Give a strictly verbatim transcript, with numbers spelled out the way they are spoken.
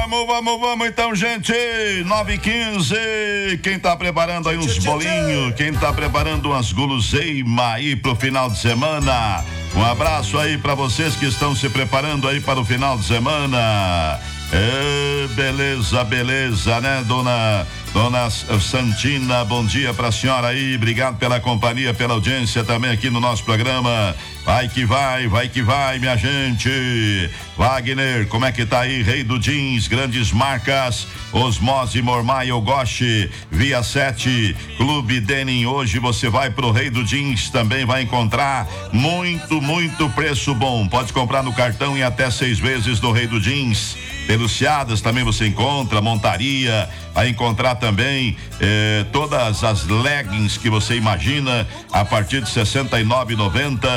Vamos, vamos, vamos então, gente. nove e quinze. Quem tá preparando aí uns bolinhos? Quem tá preparando umas guloseimas aí pro final de semana? Um abraço aí pra vocês que estão se preparando aí para o final de semana. É, beleza, beleza, né, dona Dona Santina, bom dia pra senhora aí, obrigado pela companhia, pela audiência também aqui no nosso programa. Vai que vai, vai que vai, minha gente. Wagner, como é que tá aí? Rei do Jeans, grandes marcas, Osmose, Mormai, Ogoshi, Via sete, Clube Denim. Hoje você vai pro Rei do Jeans, também vai encontrar muito, muito preço bom. Pode comprar no cartão em até seis vezes do Rei do Jeans. Peluciadas também você encontra, montaria, vai encontrar também eh, todas as leggings que você imagina a partir de sessenta e nove reais e noventa